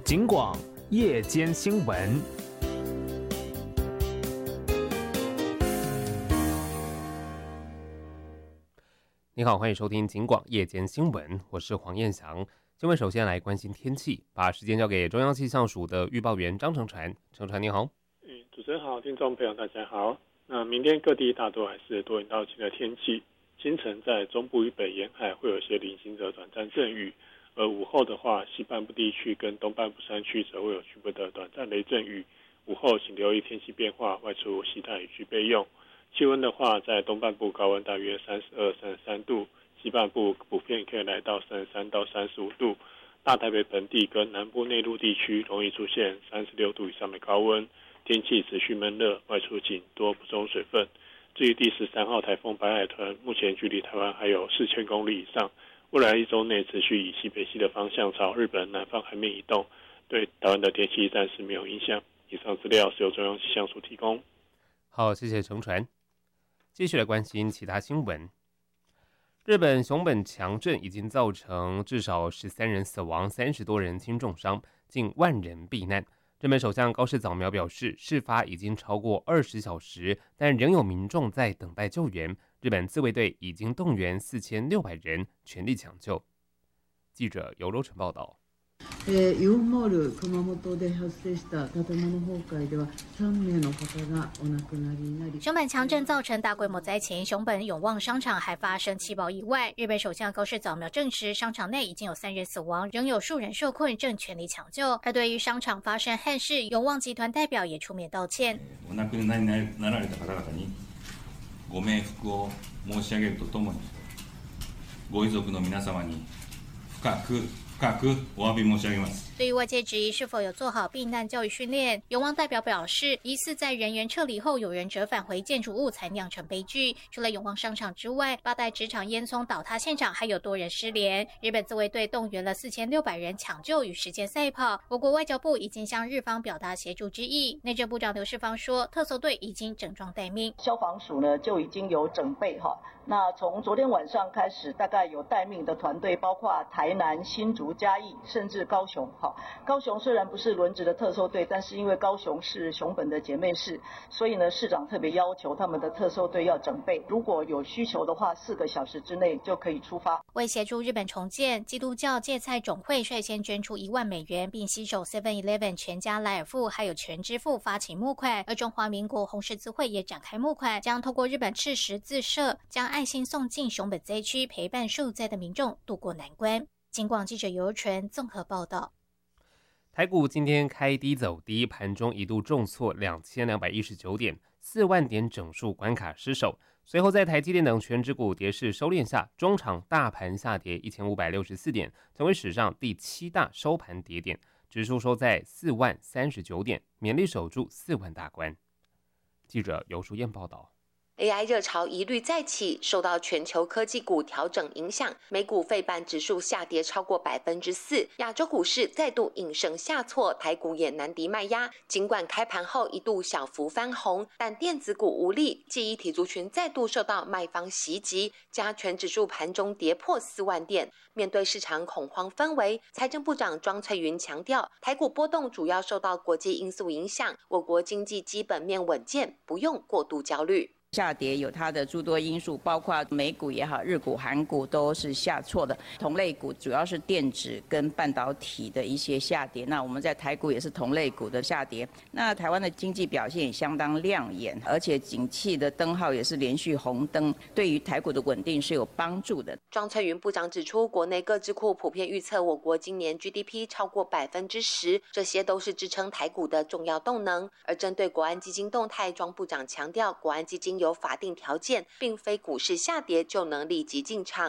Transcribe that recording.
警广夜间新闻。 你好，欢迎收听警广夜间新闻，我是黄彦翔。新闻首先来关心天气，把时间交给中央气象署的预报员张成传。成传你好。 主持人好，听众朋友大家好。那明天各地大多还是多云到晴的天气，清晨在中部以北沿海会有些零星的短暂阵雨，而午后的话，西半部地区跟东半部山区则会有局部的短暂雷阵雨。午后请留意天气变化，外出携带雨具备用。气温的话，在东半部高温大约32、33度，西半部普遍可以来到33到35度。大台北本地跟南部内陆地区容易出现36度以上的高温，天气持续闷热，外出请多补充水分。至于第13号台风白海豚，目前距离台湾还有4000公里以上，未来一周内持续以西北西的方向朝日本南方海面移动，对台湾的天气暂时没有影响。以上资料是由中央气象署提供。 好，谢谢承传。继续来关心其他新闻。日本熊本强震已经造成至少13人死亡，30多人轻重伤，近10000人避难。日本首相高市早苗表示，事发已经超过20小时，但仍有民众在等待救援。日本自卫队已经动員4600人，全力抢救。记者尤柔成报道。 イオンモール熊本で発生した建物崩壊では3名の方がお亡くなりになり。 熊本强震造成大规模灾情，熊本永旺商场还发生气爆意外。日本首相高市早苗证实，商场内已经有3人死亡，仍有数人受困，正全力抢救。而对于商场发生憾事，永旺集团代表也出面道歉。 お亡くなりになられた方々にご冥福を申し上げるとともに、ご遺族の皆様に深くお詫び申し上げます。 对于外界质疑是否有做好避难教育训练，永旺代表表示，疑似在人员撤离后，有人折返回建筑物才酿成悲剧。除了永旺商场之外，八代职场烟囱倒塌现场还有多人失联。日本自卫队动员了4600人抢救与时间赛跑。我国外交部已经向日方表达协助之意。内政部长刘世芳说，特搜队已经整装待命， 消防署呢就已经有整备哈。那从昨天晚上开始，大概有待命的团队，包括台南、新竹、嘉义，甚至高雄。好，高雄虽然不是轮值的特搜队，但是因为高雄是熊本的姐妹市，所以呢，市长特别要求他们的特搜队要整备，如果有需求的话，4个小时之内就可以出发。 为协助日本重建，基督教芥菜总会率先捐出1万美元，并携手 7-Eleven 全家莱尔富还有全支付发起募款，而中华民国红十字会也展开募款，将透过日本赤十字社将爱心送进熊本灾区，陪伴受灾的民众渡过难关。警广记者尤纯综合报道。 台股今天开低走低，盘中一度重挫2219点，4万点整数关卡失守。随后在台积电等全指股跌势收敛下，中场大盘下跌1564点，成为史上第7大收盘跌点，指数收在4万39点，勉力守住4万大关。记者尤淑燕报道。 AI 热潮一律再起，受到全球科技股调整影响，美股费半指数下跌超过4%，亚洲股市再度应声下挫，台股也难敌卖压。尽管开盘后一度小幅翻红，但电子股无力，记忆体族群再度受到卖方袭击，加权指数盘中跌破4万点。面对市场恐慌氛围，财政部长庄翠云强调，台股波动主要受到国际因素影响，我国经济基本面稳健，不用过度焦虑。 下跌有它的诸多因素，包括美股也好，日股、韩股都是下挫的。同类股主要是电子跟半导体的一些下跌。那我们在台股也是同类股的下跌。那台湾的经济表现也相当亮眼，而且景气的灯号也是连续红灯，对于台股的稳定是有帮助的。 庄翠云部长指出，国内各智库普遍预测我国今年 GDP 超过10%，这些都是支撑台股的重要动能。而针对国安基金动态，庄部长强调，国安基金有法定条件，并非股市下跌就能立即进场。